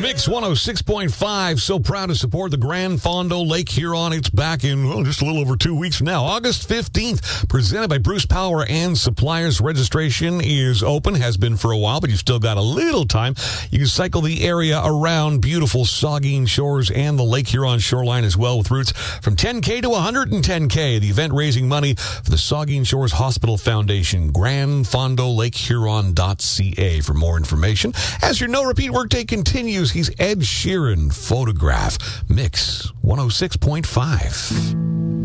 Mix 106.5. So proud to support the Grand Fondo Lake Huron. It's back in just a little over 2 weeks from now. August 15th, presented by Bruce Power and Suppliers. Registration is open, has been for a while, but you've still got a little time. You can cycle the area around beautiful Saugeen Shores and the Lake Huron shoreline as well, with routes from 10K to 110K. The event raising money for the Saugeen Shores Hospital Foundation. GrandFondoLakeHuron.ca for more information. As your no repeat workday continues, he's Ed Sheeran. Photograph. Mix 106.5.